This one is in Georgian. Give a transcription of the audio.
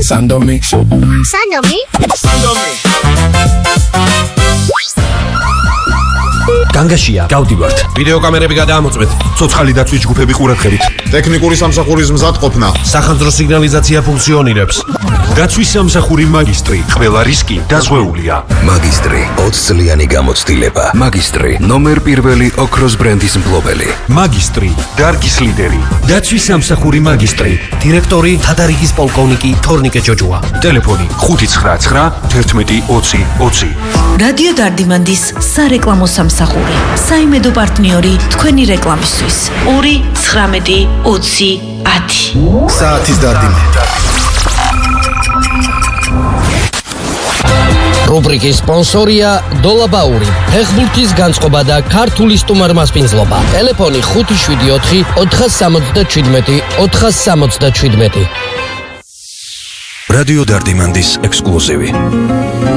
Sandomi. Sandomi? განგაშია, გავდივართ. ვიდეო კამერები გადაამოწმეთ. ცოცხალი დაცვის ჯგუფები ყურადღებით. ტექნიკური სამსახურის მზადყოფნა. სახანძრო სიგნალიზაცია ფუნქციონირებს. დაცვის სამსახური მაგისტრი. ყველა რისკი დაზღვეულია. მაგისტრი 20 წლიანი გამოცდილება. მაგისტრი ნომერ პირველი ოქროს ბრენდის მფლობელი. მაგისტრი, დარგის ლიდერი. დაცვის სამსახური მაგისტრი. დირექტორი თადარიგის პოლკოვნიკი თორნიკე ჯოჯუა. ტელეფონი 599 11 20 20. რადიო დარდიმანდის სარეკლამო სამსახური. საიმედო პარტნიორი თქვენი რეკლამისთვის 219 20 10. საათის დარდიმანი. რუბრიკის სპონსორია დოლაბაური, ფეხბურთის განწყობა და ქართული სტუმარმასპინძლობა. ტელეფონი 574 467 467. რადიო დარდიმანდის ექსკლუზივი.